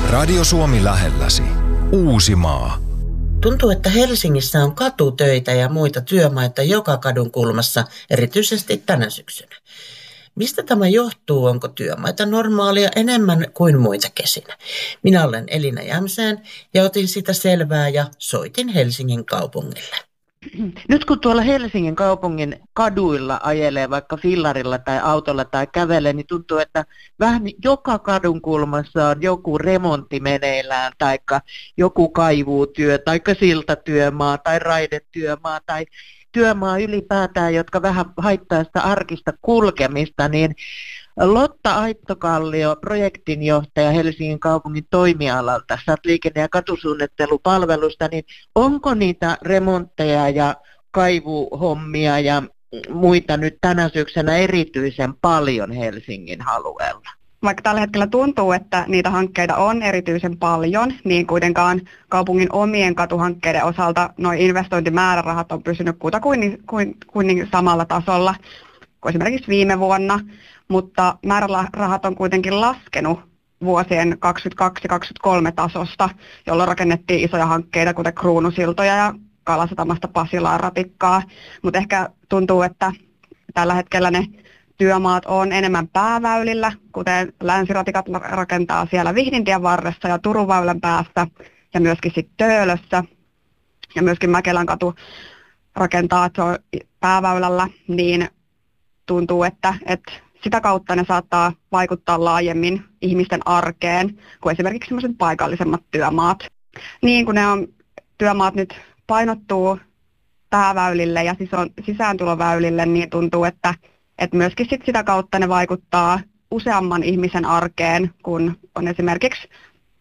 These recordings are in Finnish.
Radio Suomi lähelläsi. Uusimaa. Tuntuu, että Helsingissä on katutöitä ja muita työmaita joka kadun kulmassa, erityisesti tänä syksynä. Mistä tämä johtuu? Onko työmaita normaalia enemmän kuin muita kesinä? Minä olen Elina Jämsään ja otin sitä selvää ja soitin Helsingin kaupungille. Nyt kun tuolla Helsingin kaupungin kaduilla ajelee vaikka fillarilla tai autolla tai kävelee, niin tuntuu, että vähän joka kadun kulmassa on joku remontti meneillään, tai joku kaivuutyö, tai siltatyömaa, tai raidetyömaa, tai työmaa ylipäätään, jotka vähän haittaa sitä arkista kulkemista, niin Lotta Aittokallio, projektinjohtaja Helsingin kaupungin toimialalta, sä oot liikenne- ja katusuunnittelupalvelusta, niin onko niitä remontteja ja kaivuhommia ja muita nyt tänä syksynä erityisen paljon Helsingin alueella? Vaikka tällä hetkellä tuntuu, että niitä hankkeita on erityisen paljon, niin kuitenkaan kaupungin omien katuhankkeiden osalta nuo investointimäärärahat on pysynyt kutakuinkin samalla tasolla kuin esimerkiksi viime vuonna, mutta määrärahat on kuitenkin laskenut vuosien 2022 ja 2023 tasosta, jolloin rakennettiin isoja hankkeita, kuten Kruunusiltoja ja Kalasatamasta Pasilaan ratikkaa, mutta ehkä tuntuu, että tällä hetkellä ne työmaat on enemmän pääväylillä, kuten länsiratikat rakentaa siellä Vihdintien varressa ja Turun väylän päässä ja myöskin sitten Töölössä ja myöskin Mäkelän katu rakentaa, että se on pääväylällä, niin tuntuu, että sitä kautta ne saattaa vaikuttaa laajemmin ihmisten arkeen kuin esimerkiksi sellaiset paikallisemmat työmaat. Niin kun työmaat nyt painottuu pääväylille ja sisääntuloväylille, niin tuntuu, että myöskin sitä kautta ne vaikuttaa useamman ihmisen arkeen, kun on esimerkiksi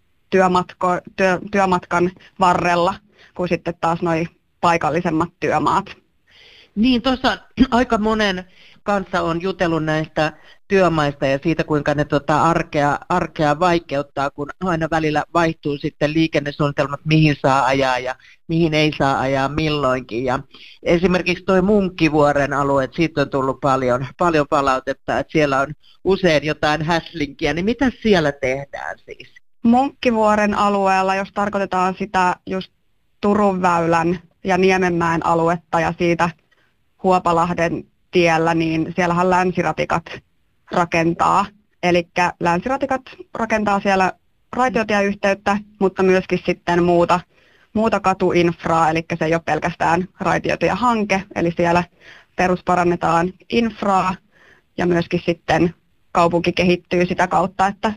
työmatkan varrella, kuin sitten taas noi paikallisemmat työmaat. Niin, tuossa aika monen kanssa on jutellut näistä työmaista ja siitä, kuinka ne arkea vaikeuttaa, kun aina välillä vaihtuu sitten liikennesuunnitelmat, mihin saa ajaa ja mihin ei saa ajaa milloinkin. Ja esimerkiksi tuo Munkkivuoren alue, siitä on tullut paljon palautetta, että siellä on usein jotain häslinkiä, niin mitä siellä tehdään siis? Munkkivuoren alueella, jos tarkoitetaan sitä just Turun väylän ja Niemenmäen aluetta ja siitä Huopalahden tiellä, niin siellähän länsiratikat rakentaa. Eli länsiratikat rakentaa siellä raitiotieyhteyttä, mutta myöskin sitten muuta katuinfraa, eli se ei ole pelkästään raitiotiehanke, eli siellä perusparannetaan infraa ja myöskin sitten kaupunki kehittyy sitä kautta, että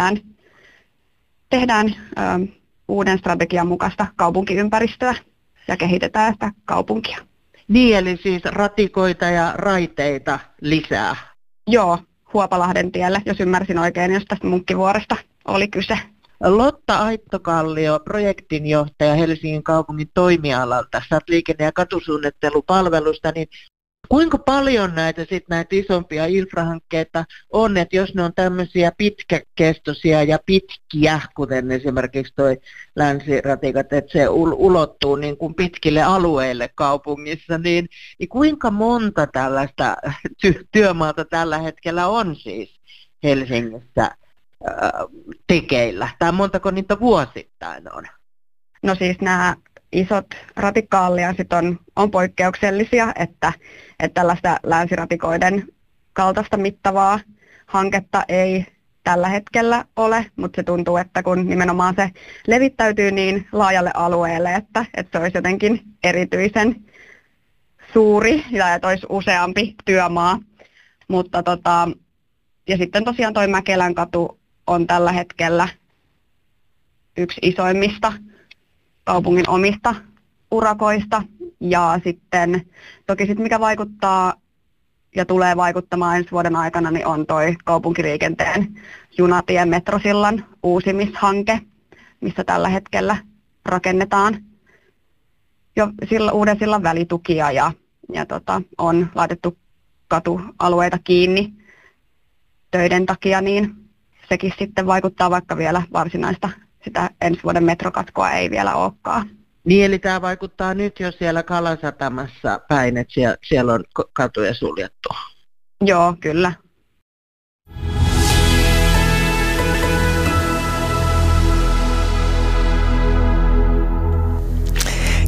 tehdään uuden strategian mukaista kaupunkiympäristöä ja kehitetään sitä kaupunkia. Niin, eli siis ratikoita ja raiteita lisää. Joo, Huopalahden tielle, jos ymmärsin oikein, jos tästä Munkkivuoresta oli kyse. Lotta Aittokallio, projektinjohtaja Helsingin kaupungin toimialalta, sä oot liikenne- ja katusuunnittelupalvelusta, niin kuinka paljon näitä isompia infrahankkeita on, että jos ne on tämmöisiä pitkäkestoisia ja pitkiä, kuten esimerkiksi toi länsiratikat, että se ulottuu niin kuin pitkille alueille kaupungissa, niin kuinka monta tällaista työmaata tällä hetkellä on siis Helsingissä tekeillä, tai montako niitä vuosittain on? No siis nämä isot ratikka-allianssit on poikkeuksellisia, että tällaista länsiratikoiden kaltaista mittavaa hanketta ei tällä hetkellä ole, mutta se tuntuu, että kun nimenomaan se levittäytyy niin laajalle alueelle, että se olisi jotenkin erityisen suuri ja että olisi useampi työmaa. Mutta ja sitten tosiaan toi Mäkelän katu on tällä hetkellä yksi isoimmista kaupungin omista urakoista. Ja sitten toki mikä vaikuttaa ja tulee vaikuttamaan ensi vuoden aikana, niin on toi kaupunkiliikenteen junatien metrosillan uusimishanke, missä tällä hetkellä rakennetaan jo uuden sillan välitukia ja on laitettu katualueita kiinni töiden takia, niin sekin sitten vaikuttaa, vaikka vielä varsinaista sitä ensi vuoden metrokatkoa ei vielä olekaan. Niin, eli tämä vaikuttaa nyt jo siellä Kalasatamassa päin, että siellä on katuja suljettu. Joo, kyllä.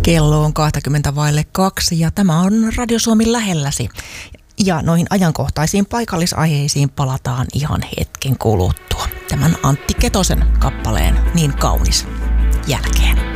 Kello on 2:20 ja tämä on Radio Suomi lähelläsi. Ja noihin ajankohtaisiin paikallisaiheisiin palataan ihan hetken kuluttua. Tämän Antti Ketosen kappaleen Niin kaunis jälkeen.